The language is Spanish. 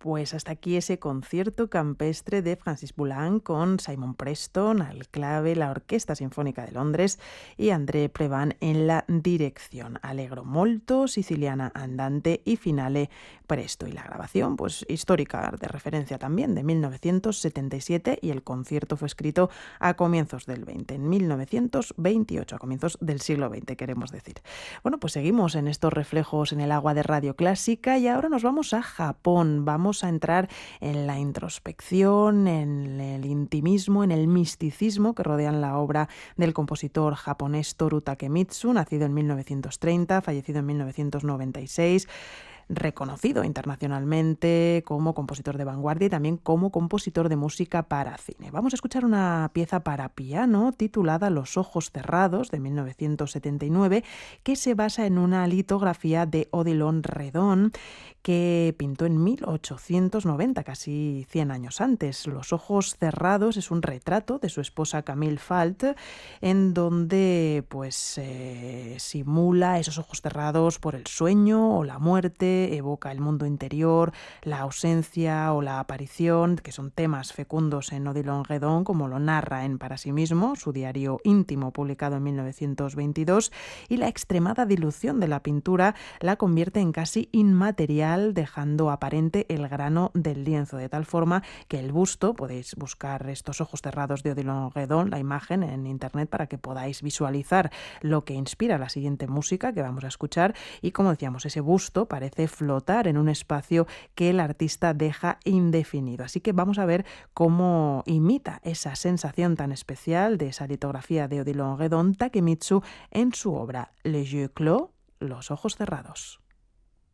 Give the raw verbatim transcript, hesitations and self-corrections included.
Pues hasta aquí ese concierto campestre de Francis Poulenc con Simon Preston al clave, la Orquesta Sinfónica de Londres y André Previn en la dirección. Allegro molto, siciliana andante y finale presto. Y la grabación, pues histórica, de referencia también, de mil novecientos setenta y siete, y el concierto fue escrito a comienzos del veinte, en mil novecientos veintiocho, a comienzos del siglo veinte, queremos decir. Bueno, pues seguimos en estos reflejos en el agua de Radio Clásica y ahora nos vamos a Japón. Vamos a entrar en la introspección, en el intimismo, en el misticismo que rodean la obra del compositor japonés Toru Takemitsu, nacido en mil novecientos treinta, fallecido en mil novecientos noventa y seis. Reconocido internacionalmente como compositor de vanguardia y también como compositor de música para cine. Vamos a escuchar una pieza para piano titulada Los ojos cerrados, de mil novecientos setenta y nueve, que se basa en una litografía de Odilon Redon que pintó en mil ochocientos noventa, casi cien años antes. Los ojos cerrados es un retrato de su esposa Camille Falt, en donde pues eh, simula esos ojos cerrados por el sueño o la muerte, evoca el mundo interior, la ausencia o la aparición, que son temas fecundos en Odilon Redon, como lo narra en Para sí mismo, su diario íntimo publicado en mil novecientos veintidós, y la extremada dilución de la pintura la convierte en casi inmaterial, dejando aparente el grano del lienzo, de tal forma que el busto, podéis buscar estos ojos cerrados de Odilon Redon, la imagen en internet, para que podáis visualizar lo que inspira la siguiente música que vamos a escuchar, y como decíamos, ese busto parece flotar en un espacio que el artista deja indefinido. Así que vamos a ver cómo imita esa sensación tan especial de esa litografía de Odilon Redon Takemitsu en su obra Les Yeux Clos, los ojos cerrados.